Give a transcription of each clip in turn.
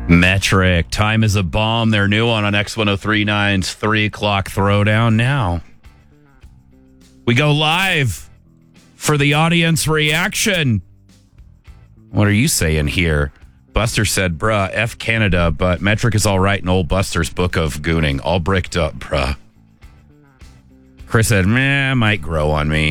Metric, Time is a Bomb. They're new on X1039's 3 o'clock throwdown now. We go live for the audience reaction. What are you saying here? Buster said, bruh, F Canada, but Metric is all right in old Buster's book of gooning. All bricked up, bruh. Chris said, meh, might grow on me.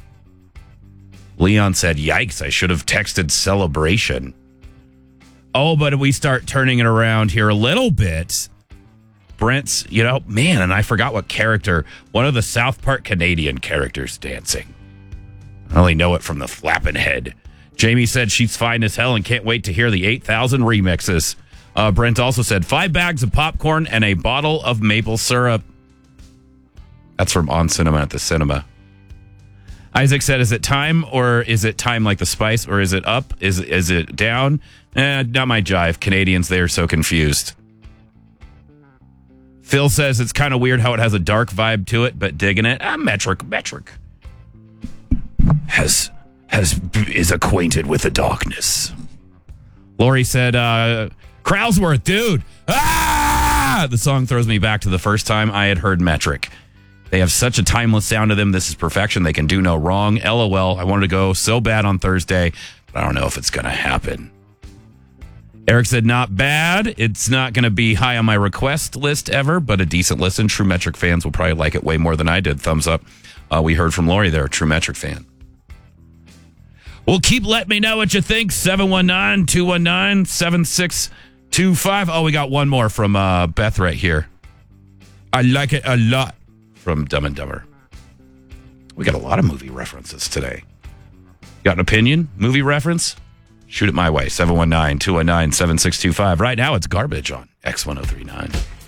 Leon said, yikes, I should have texted celebration. Oh, but we start turning it around here a little bit. Brent's, man, and I forgot what character, one of the South Park Canadian characters dancing. I only know it from the flapping head. Jamie said she's fine as hell and can't wait to hear the 8,000 remixes. Brent also said 5 bags of popcorn and a bottle of maple syrup. That's from On Cinema at the Cinema. Isaac said, is it time or is it time like the spice or is it up? Is it down? Not my jive. Canadians, they are so confused. Phil says it's kind of weird how it has a dark vibe to it, but digging it. Metric is acquainted with the darkness. Lori said, Crowsworth, dude. The song throws me back to the first time I had heard Metric. They have such a timeless sound to them. This is perfection. They can do no wrong. LOL. I wanted to go so bad on Thursday, but I don't know if it's going to happen. Eric said, not bad. It's not going to be high on my request list ever, but a decent listen. True Metric fans will probably like it way more than I did. Thumbs up. We heard from Lori there, True Metric fan. Well, keep letting me know what you think. 719-219-7625. Oh, we got one more from Beth right here. I like it a lot. From Dumb and Dumber. We got a lot of movie references today. Got an opinion? Movie reference? Shoot it my way. 719-219-7625. Right now, it's Garbage on X1039.